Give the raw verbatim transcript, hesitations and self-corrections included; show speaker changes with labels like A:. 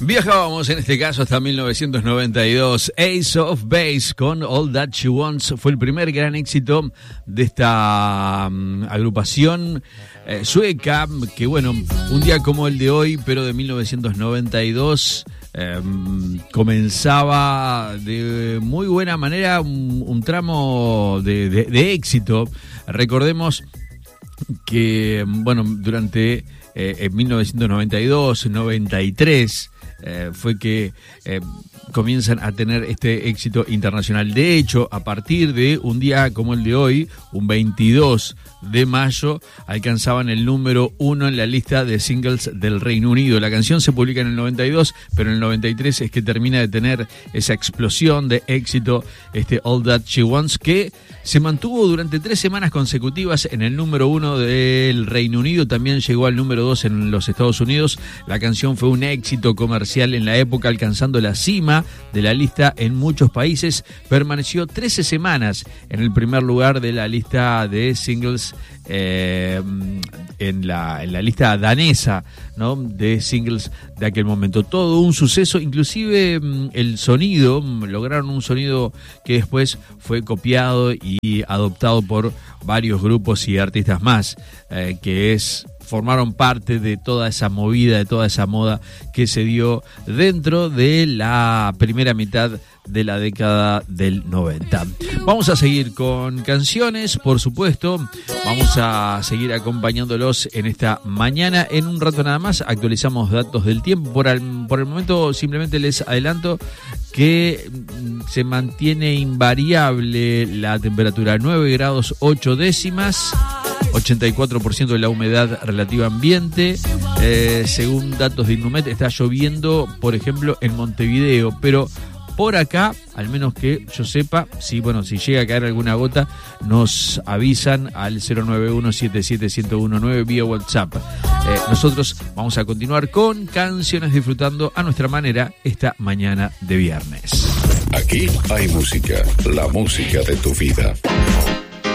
A: Viajábamos en este caso hasta mil novecientos noventa y dos. Ace of Base con All That She Wants fue el primer gran éxito de esta um, agrupación eh, sueca, que bueno, un día como el de hoy, pero de mil novecientos noventa y dos, eh, comenzaba de muy buena manera un, un tramo de, de, de éxito. Recordemos que, bueno, durante eh, en mil novecientos noventa y dos, noventa y tres, Eh, fue que eh, comienzan a tener este éxito internacional. De hecho, a partir de un día como el de hoy, un veintidós de mayo, alcanzaban el número uno en la lista de singles del Reino Unido. La canción se publica en el noventa y dos, pero en el noventa y tres es que termina de tener esa explosión de éxito, este All That She Wants, que se mantuvo durante tres semanas consecutivas en el número uno del Reino Unido. También llegó al número dos en los Estados Unidos. La canción fue un éxito comercial en la época, alcanzando la cima de la lista en muchos países. Permaneció trece semanas en el primer lugar de la lista de singles, eh, en, la, en la lista danesa, ¿no?, de singles de aquel momento. Todo un suceso, inclusive el sonido, lograron un sonido que después fue copiado y adoptado por varios grupos y artistas más, eh, que es... formaron parte de toda esa movida, de toda esa moda que se dio dentro de la primera mitad de la década del noventa. Vamos a seguir con canciones, por supuesto. Vamos a seguir acompañándolos en esta mañana. En un rato nada más actualizamos datos del tiempo. Por el, por el momento simplemente les adelanto que se mantiene invariable la temperatura, nueve grados ocho décimas. ochenta y cuatro por ciento de la humedad relativa ambiente. Eh, según datos de Innumet, está lloviendo, por ejemplo, en Montevideo, pero por acá, al menos que yo sepa, si bueno, si llega a caer alguna gota, nos avisan al cero nueve uno siete siete uno cero uno nueve vía WhatsApp. Eh, nosotros vamos a continuar con canciones, disfrutando a nuestra manera esta mañana de viernes.
B: Aquí hay música, la música de tu vida.